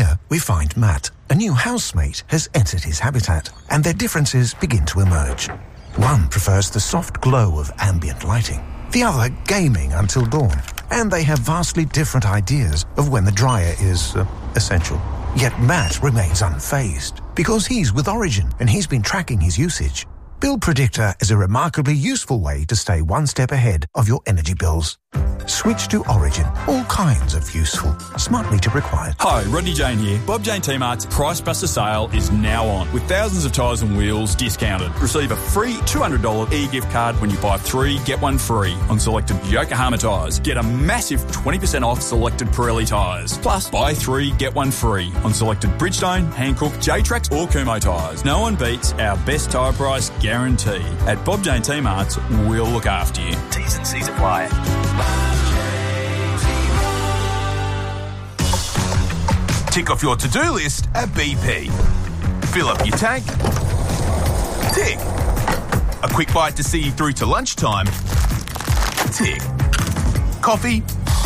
Here we find Matt. A new housemate has entered his habitat, and their differences begin to emerge. One prefers the soft glow of ambient lighting, the other gaming until dawn, and they have vastly different ideas of when the dryer is essential. Yet Matt remains unfazed because he's with Origin and he's been tracking his usage. Bill Predictor is a remarkably useful way to stay one step ahead of your energy bills. Switch to Origin. All kinds of useful smart meter required. Hi, Rodney Jane here. Bob Jane T-Mart's Price Buster sale is now on with thousands of tyres and wheels discounted. Receive a free $200 e-gift card when you buy 3, get 1 free on selected Yokohama tyres. Get a massive 20% off selected Pirelli tyres. Plus, buy 3, get 1 free on selected Bridgestone, Hankook, J-Trax or Kumho tyres. No one beats our best tyre price guarantee. At Bob Jane T-Mart's, we'll look after you. T's and C's apply. Tick off your to-do list at BP. Fill up your tank. Tick. A quick bite to see you through to lunchtime. Tick. Coffee.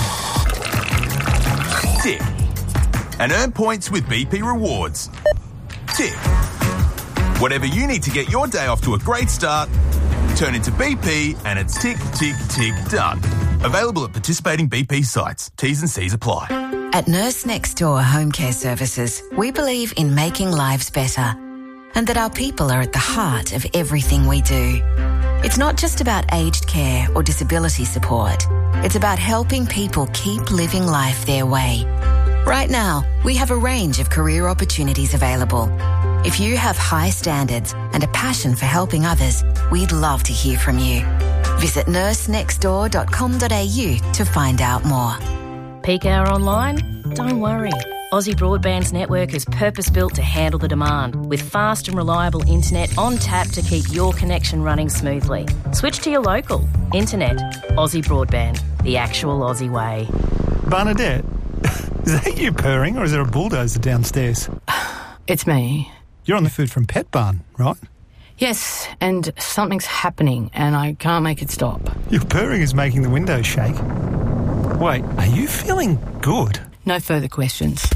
Tick. And earn points with BP Rewards. Tick. Whatever you need to get your day off to a great start, turn into BP and it's tick, tick, tick, done. Available at participating BP sites. T's and C's apply. At Nurse Next Door Home Care Services, we believe in making lives better and that our people are at the heart of everything we do. It's not just about aged care or disability support. It's about helping people keep living life their way. Right now, we have a range of career opportunities available. If you have high standards and a passion for helping others, we'd love to hear from you. Visit nursenextdoor.com.au to find out more. Peak hour online? Don't worry. Aussie Broadband's network is purpose-built to handle the demand, with fast and reliable internet on tap to keep your connection running smoothly. Switch to your local. Internet. Aussie Broadband. The actual Aussie way. Bernadette, is that you purring or is there a bulldozer downstairs? It's me. You're on the Food from Pet Barn, right? Yes, and something's happening and I can't make it stop. Your purring is making the windows shake. Wait, are you feeling good? No further questions.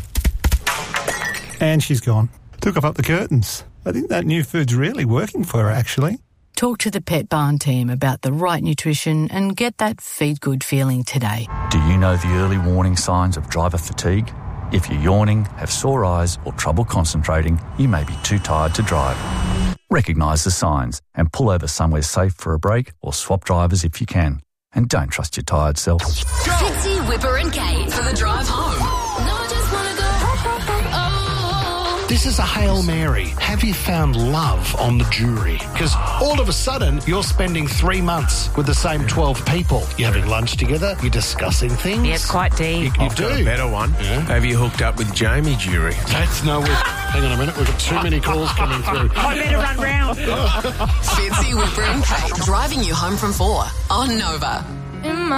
And she's gone. Took up the curtains. I think that new food's really working for her, actually. Talk to the Pet Barn team about the right nutrition and get that feed good feeling today. Do you know the early warning signs of driver fatigue? If you're yawning, have sore eyes or trouble concentrating, you may be too tired to drive. Recognise the signs and pull over somewhere safe for a break or swap drivers if you can. And don't trust your tired self. Fitzy, Whipper and Kate for the drive home. No, I just want to go. Oh. This is a Hail Mary. Have you found love on the jury? Because all of a sudden, you're spending 3 months with the same 12 people. You're having lunch together. You're discussing things. Yeah, it's quite deep. You I've do. got a better one. Yeah. Have you hooked up with Jamie Jury? That's no... Hang on a minute. We've got too many calls coming through. I better run round. Fitzy, Whipper and Kate driving you home from 4 on Nova.